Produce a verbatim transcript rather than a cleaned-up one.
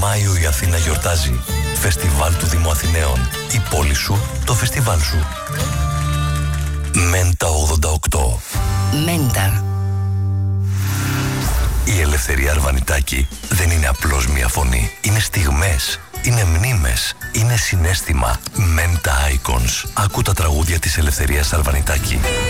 Μάιο η Αθήνα γιορτάζει. Φεστιβάλ του Δήμου Αθηναίων. Η πόλη σου, το φεστιβάλ σου. Μέντα ογδόντα οκτώ. Μέντα. Η Ελευθερία Αρβανιτάκη δεν είναι απλώς μια φωνή. Είναι στιγμές, είναι μνήμες, είναι συναίσθημα. Μέντα Icons. Ακού τα τραγούδια της Ελευθερίας Αρβανιτάκη.